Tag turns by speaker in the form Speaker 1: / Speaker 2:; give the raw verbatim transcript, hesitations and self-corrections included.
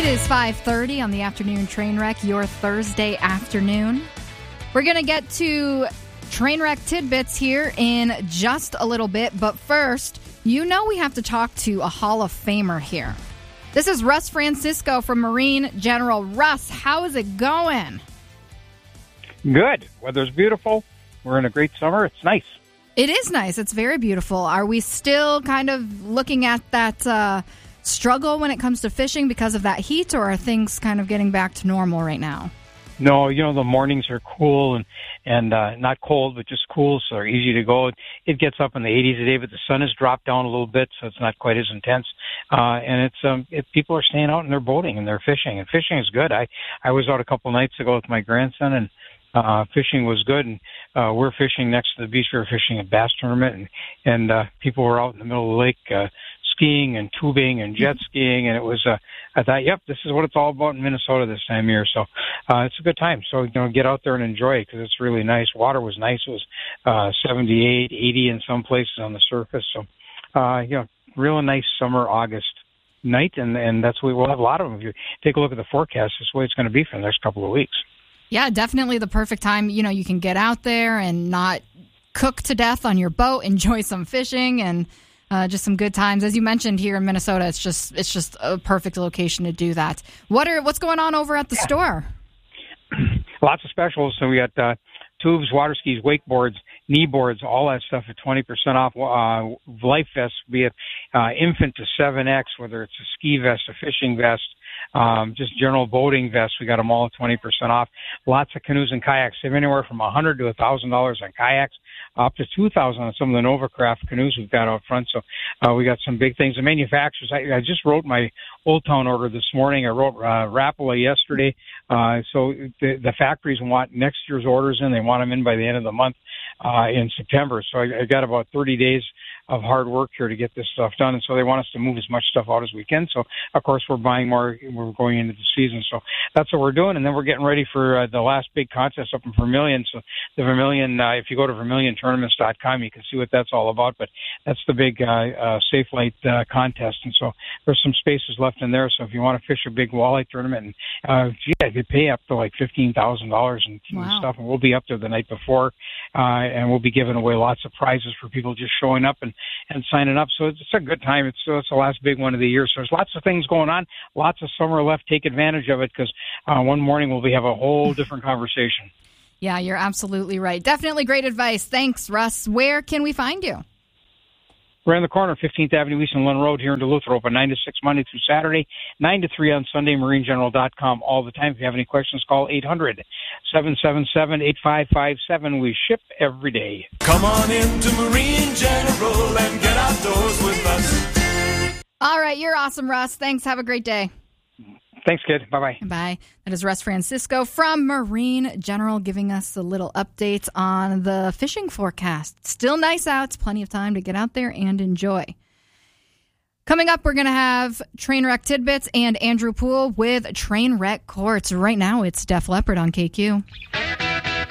Speaker 1: It is five thirty on the afternoon train wreck, your Thursday afternoon. We're going to get to train wreck tidbits here in just a little bit, but first, you know we have to talk to a Hall of Famer here. This is Russ Francisco from Marine General. Russ, how is it going?
Speaker 2: Good. Weather's beautiful. We're in a great summer. It's nice.
Speaker 1: It is nice. It's very beautiful. Are we still kind of looking at that uh, struggle when it comes to fishing because of that heat, or are things kind of getting back to normal right now?
Speaker 2: No, you know, the mornings are cool and, and uh, not cold, but just cool, so they're easy to go. It gets up in the eighties a day, but the sun has dropped down a little bit, so it's not quite as intense. Uh, and it's um, it, people are staying out and they're boating and they're fishing, and fishing is good. I, I was out a couple nights ago with my grandson, and uh, fishing was good. And uh, we're fishing next to the beach. We were fishing a bass tournament, and, and uh, people were out in the middle of the lake uh, skiing and tubing and jet skiing, and it was uh, I thought, yep, this is what it's all about in Minnesota this time of year. So uh, it's a good time. So, you know, get out there and enjoy it because it's really nice. Water was nice. It was uh, seventy-eight, eighty in some places on the surface. So, uh, you know, real nice summer August night, and, and that's what we'll have a lot of them. If you take a look at the forecast, this is the way it's going to be for the next couple of weeks.
Speaker 1: Yeah, definitely the perfect time. You know, you can get out there and not cook to death on your boat, enjoy some fishing, and Uh, just some good times. As you mentioned, here in Minnesota, it's just it's just a perfect location to do that. What are what's going on over at the store?
Speaker 2: Lots of specials. So we got uh, tubes, water skis, wakeboards, knee boards, all that stuff at twenty percent off. Uh, life vests, be it uh, infant to seven X, whether it's a ski vest, a fishing vest, um, just general boating vests. We got them all at twenty percent off. Lots of canoes and kayaks. They have anywhere from one hundred dollars to one thousand dollars on kayaks, up to two thousand dollars on some of the Novacraft canoes we've got out front. So uh, we got some big things. The manufacturers, I, I just wrote my Old Town order this morning. I wrote uh, Rapala yesterday. Uh, so the, the factories want next year's orders in. They want them in by the end of the month uh, in September. So I, I got about thirty days of hard work here to get this stuff done. And so they want us to move as much stuff out as we can. So, of course, we're buying more. We're going into the season. So that's what we're doing. And then we're getting ready for uh, the last big contest up in Vermilion. So the Vermilion, uh, if you go to vermilion tournaments dot com, you can see what that's all about. But that's the big uh, uh, Safe Light uh, contest. And so there's some spaces left in there. So if you want to fish a big walleye tournament, and uh, gee, I could pay up to like fifteen thousand dollars and
Speaker 1: wow.
Speaker 2: stuff. And we'll be up there the night before. Uh, and we'll be giving away lots of prizes for people just showing up and, and signing up. So it's, it's a good time. It's, it's the last big one of the year. So there's lots of things going on, lots of summer left. Take advantage of it because uh, one morning we'll be have a whole different conversation.
Speaker 1: Yeah, you're absolutely right. Definitely great advice. Thanks, Russ. Where can we find you?
Speaker 2: We're in the corner, fifteenth Avenue East and Lund Road here in Duluth. We're open nine to six Monday through Saturday, nine to three on Sunday, marine general dot com all the time. If you have any questions, call eight hundred, seven seven seven, eight five five seven. We ship every day.
Speaker 3: Come on into Marine General and get outdoors with us.
Speaker 1: All right, you're awesome, Russ. Thanks. Have a great day.
Speaker 2: Thanks, kid. Bye-bye.
Speaker 1: Bye. That is Russ Francisco from Marine General giving us a little update on the fishing forecast. Still nice out. It's plenty of time to get out there and enjoy. Coming up, we're going to have Trainwreck Tidbits and Andrew Poole with Trainwreck Courts. Right now, it's Def Leppard on K Q.